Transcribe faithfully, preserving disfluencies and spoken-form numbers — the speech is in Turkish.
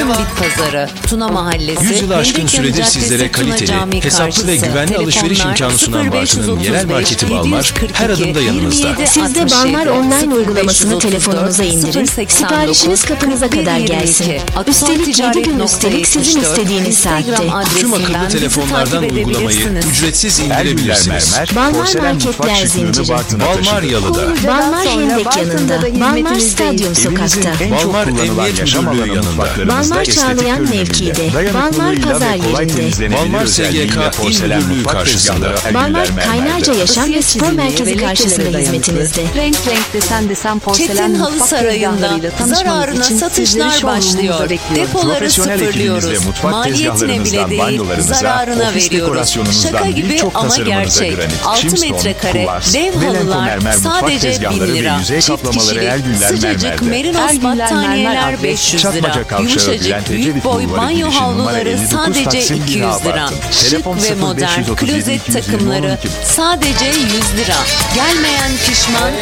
Modern Bit Pazarı, Tuna Mahallesi, yüz yılı aşkın Hendek süredir Yanı sizlere Caddesi, Tuna kaliteli, Camii hesaplı ve karşısı. güvenli alışveriş Telefonlar imkanı sunan sıfır beş yüz markanın yerel otuz beş, marketi Balmar yedi yüz kırk iki, her adımda yanınızda. yirmi yedi Siz de Balmar online uygulamasını telefonunuza indirin. Siparişiniz kapınıza kadar gelsin. Üstelik yedi gün üstelik sizin istediğiniz saatte. Tüm akıllı telefonlardan uygulamayı ücretsiz indirebilirsiniz. Balmar Marketler Zinciri. Balmar Yalı'da. Balmar Hendek yanında. Balmar Stadyum sokakta. Balmar Emniyet Müdürlüğü yanında. Balmar Çağlayan mevkide. Balmar Pazar yerinde. Balmar S G K İl Müdürlüğü karşısında. Balmar Kaynarca Yaşam ve Spor Merkezi karşısında hizmetinizde. Renk renk desen desen porselen Çetin Halı mutfak Sarayı'nda tezgahlarıyla tanışmanız zararına için satışlar sizleri başlıyor. showroom'umuza bekliyoruz. Depoları Profesyonel sıfırlıyoruz. ekibimizle mutfak Maliyetine bile tezgahlarınızdan değil, banyolarınıza, zararına ofis veriyoruz. dekorasyonunuzdan Şaka gibi birçok ama tasarımınıza gerçek. granit, altı çimston, metrekare kuvars, dev Melenko halılar mermer mutfak sadece bin tezgahları ve lira. yüzey Çift kaplamaları kişilik Ergüller sıcacık Mermer'de. merinos Ergüller Mermer battaniyeler adres, beş yüz lira. Çatmaca Kavşağı, Yumuşacık Bülent büyük Ecevit boy Bulvarı banyo girişi numara havluları elli dokuz sadece Taksim iki yüz Bina lira. Bartın. Şık Telefon ve sıfır beş modern yüz otuz yedi klozet iki yüz yirmi on takımları iki. sadece yüz lira. Gelmeyen pişman,